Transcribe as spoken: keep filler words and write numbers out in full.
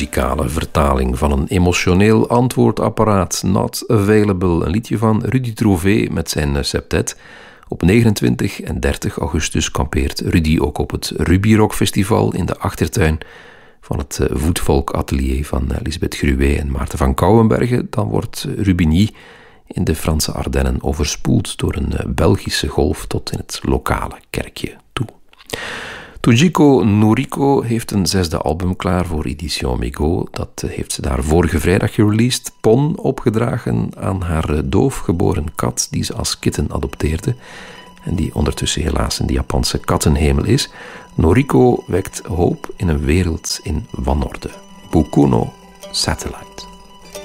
muzikale vertaling van een emotioneel antwoordapparaat. Not Available, een liedje van Rudy Trouvé met zijn septet. Op negenentwintig en dertig augustus kampeert Rudy ook op het Ruby Rock Festival in de achtertuin van het voetvolkatelier van Lisbeth Gruwe en Maarten van Kouwenbergen. Dan wordt Rubigny in de Franse Ardennen overspoeld door een Belgische golf tot in het lokale kerkje toe. Tujiko Noriko heeft een zesde album klaar voor Edition Mego. Dat heeft ze daar vorige vrijdag gereleased. Pon, opgedragen aan haar doofgeboren kat die ze als kitten adopteerde en die ondertussen helaas in de Japanse kattenhemel is. Noriko wekt hoop in een wereld in wanorde. Bukuno Satellite.